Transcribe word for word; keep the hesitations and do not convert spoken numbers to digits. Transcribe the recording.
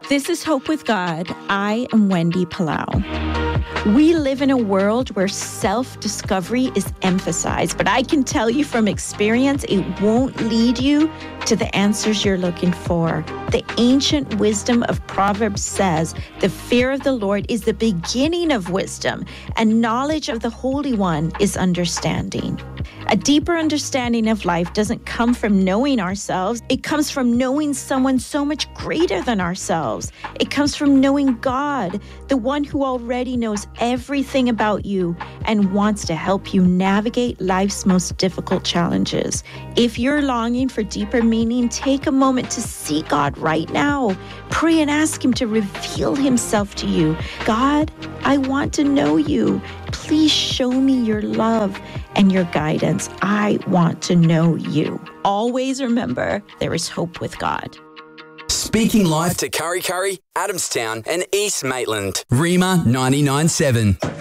This is Hope with God. I am Wendy Palau. We live in a world where self-discovery is emphasized, but I can tell you from experience, it won't lead you to the answers you're looking for. The ancient wisdom of Proverbs says, the fear of the Lord is the beginning of wisdom, and knowledge of the Holy One is understanding. A deeper understanding of life doesn't come from knowing ourselves. It comes from knowing someone so much greater than ourselves. It comes from knowing God, the one who already knows everything about you and wants to help you navigate life's most difficult challenges. If you're longing for deeper meaning, take a moment to see God right now. Pray and ask Him to reveal Himself to you. God, I want to know you. Please show me your love and your guidance. I want to know you. Always remember, there is hope with God. Speaking life to Kurri Kurri, Adamstown and East Maitland. Rima ninety-nine point seven.